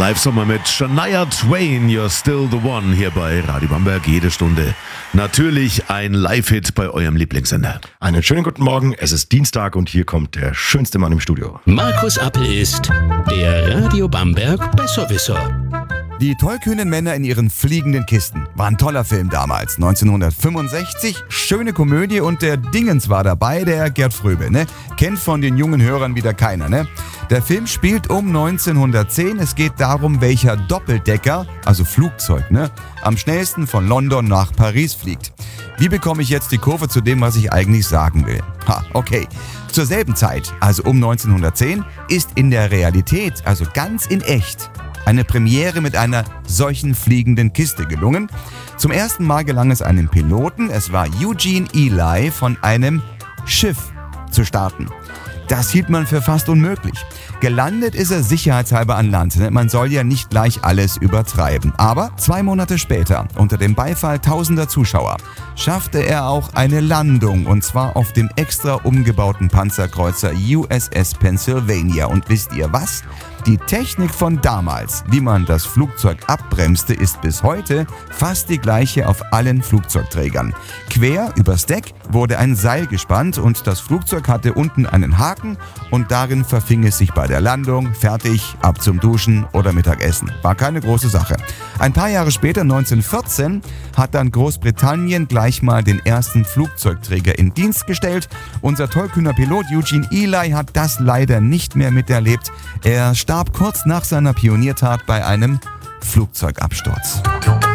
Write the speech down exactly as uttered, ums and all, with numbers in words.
Live-Sommer mit Shania Twain, You're Still the One, hier bei Radio Bamberg, jede Stunde. Natürlich ein Live-Hit bei eurem Lieblingssender. Einen schönen guten Morgen, es ist Dienstag und hier kommt der schönste Mann im Studio. Markus Appel ist der Radio Bamberg Besserwisser. Die tollkühnen Männer in ihren fliegenden Kisten. War ein toller Film damals, neunzehnhundertfünfundsechzig. Schöne Komödie und der Dingens war dabei, der Gerd Fröbe, ne? Kennt von den jungen Hörern wieder keiner, ne? Der Film spielt um neunzehnhundertzehn. Es geht darum, welcher Doppeldecker, also Flugzeug, ne, am schnellsten von London nach Paris fliegt. Wie bekomme ich jetzt die Kurve zu dem, was ich eigentlich sagen will? Ha, okay. Zur selben Zeit, also um neunzehnhundertzehn, ist in der Realität, also ganz in echt, eine Premiere mit einer solchen fliegenden Kiste gelungen. Zum ersten Mal gelang es einem Piloten, es war Eugene Ely, von einem Schiff zu starten. Das hielt man für fast unmöglich. Gelandet ist er sicherheitshalber an Land. Man soll ja nicht gleich alles übertreiben. Aber zwei Monate später, unter dem Beifall tausender Zuschauer, schaffte er auch eine Landung. Und zwar auf dem extra umgebauten Panzerkreuzer U S S Pennsylvania. Und wisst ihr was? Die Technik von damals, wie man das Flugzeug abbremste, ist bis heute fast die gleiche auf allen Flugzeugträgern. Quer übers Deck wurde ein Seil gespannt und das Flugzeug hatte unten einen Haken und darin verfing es sich bei der Landung. Fertig, ab zum Duschen oder Mittagessen. War keine große Sache. Ein paar Jahre später, neunzehnhundertvierzehn, hat dann Großbritannien gleich mal den ersten Flugzeugträger in Dienst gestellt. Unser tollkühner Pilot Eugene Ely hat das leider nicht mehr miterlebt. Er starb kurz nach seiner Pioniertat bei einem Flugzeugabsturz.